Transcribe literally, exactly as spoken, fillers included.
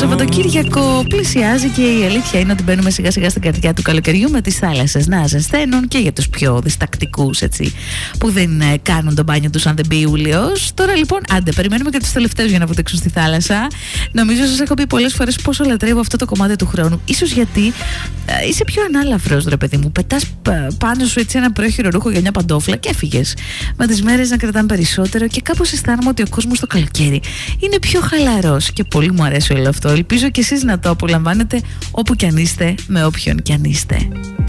Σαββατοκύριακο πλησιάζει και η αλήθεια είναι ότι μπαίνουμε σιγά σιγά στην καρδιά του καλοκαιριού, με τις θάλασσες να ζεσταίνουν και για τους πιο διστακτικούς, έτσι, που δεν ε, κάνουν το μπάνιο τους αν δεν μπει Ιούλιος. Τώρα λοιπόν, άντε, περιμένουμε και τους τελευταίους για να βοτήξουν στη θάλασσα. Νομίζω σας έχω πει πολλές φορές πόσο λατρεύω αυτό το κομμάτι του χρόνου. Ίσως γιατί ε, είσαι πιο ανάλαφρος, ρε παιδί μου. Πετάς πάνω σου έτσι ένα πρόχειρο ρούχο για μια παντόφλα και έφυγες. Με τις μέρες να κρατάνε περισσότερο και κάπως αισθάνομαι ότι ο κόσμος το καλοκαίρι είναι πιο χαλαρός και πολύ μου αρέσει όλο αυτό. Ελπίζω και εσείς να το απολαμβάνετε όπου κι αν είστε, με όποιον κι αν είστε.